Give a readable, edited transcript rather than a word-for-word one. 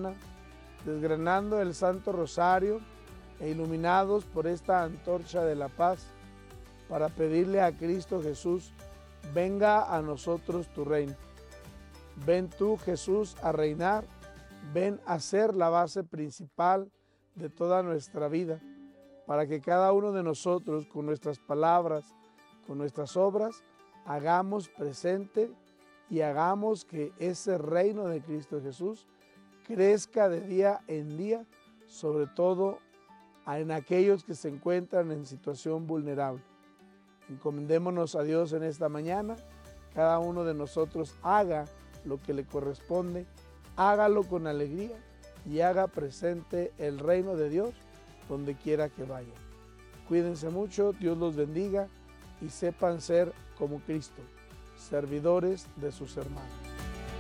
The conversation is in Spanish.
semana, desgranando el Santo Rosario e iluminados por esta antorcha de la paz, para pedirle a Cristo Jesús, venga a nosotros tu reino. Ven tú, Jesús, a reinar, ven a ser la base principal de toda nuestra vida, para que cada uno de nosotros, con nuestras palabras, con nuestras obras, hagamos presente y hagamos que ese reino de Cristo Jesús crezca de día en día, sobre todo en aquellos que se encuentran en situación vulnerable. Encomendémonos a Dios en esta mañana, cada uno de nosotros haga lo que le corresponde, hágalo con alegría y haga presente el reino de Dios donde quiera que vaya. Cuídense mucho, Dios los bendiga y sepan ser como Cristo, servidores de sus hermanos.